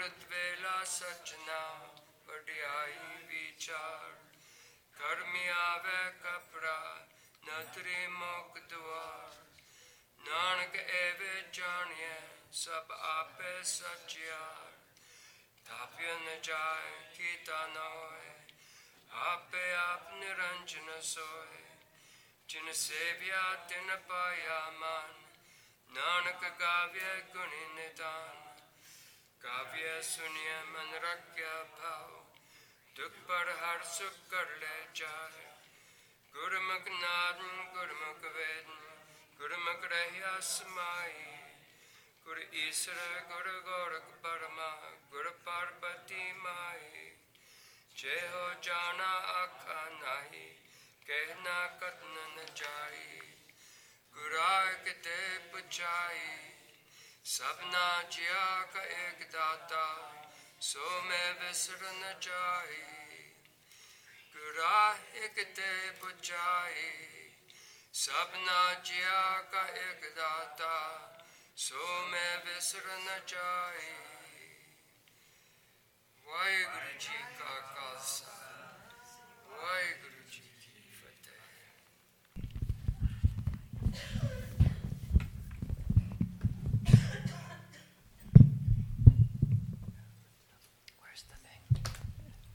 अमृत वेला सचना वड्याई विचार कर्मी आवे कपड़ा नतरे मोक द्वार नानक एवे जानिए सब आपे सचियार ताप्य न जाए कीता न होए आपे आप निरंजन सोए जिन सेव्या तिन पाया मान नानक गाव्य गुणी निदान काव्य सुनिए मन रख्या भाव दुख पर हर सुख कर ले जाए गुरुमुख नादन गुरुमुख वेदन गुरुमुख रहिया समाई गुरु ईश्वर गुरु गोरख परमा गुरु पार्वती माई जय हो जाना आखा नाही कहना कथन न जाई गुराय किते पुछाई सबना जिया का एक दाता सो मैं विसर न जाई गुराय किते पुछाई सबना जिया का एक दाता सो मैं विसर न जाई वाहिगुरु जी का खालसा वाहिगुरु